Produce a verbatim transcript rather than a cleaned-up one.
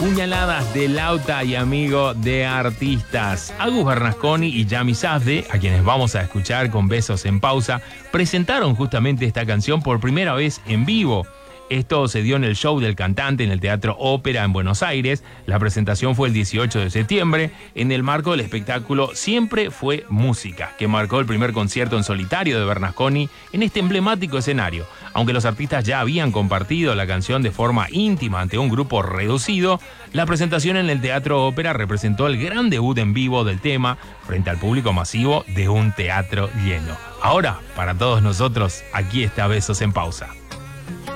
Puñaladas de Lauta y amigo de artistas. Agus Bernasconi y Yami Safdie, a quienes vamos a escuchar con Besos en Pausa, presentaron justamente esta canción por primera vez en vivo. Esto se dio en el show del cantante en el Teatro Ópera en Buenos Aires. La presentación fue el dieciocho de septiembre en el marco del espectáculo Siempre Fue Música, que marcó el primer concierto en solitario de Bernasconi en este emblemático escenario. Aunque los artistas ya habían compartido la canción de forma íntima ante un grupo reducido, la presentación en el Teatro Ópera representó el gran debut en vivo del tema frente al público masivo de un teatro lleno. Ahora, para todos nosotros, aquí está Besos en Pausa.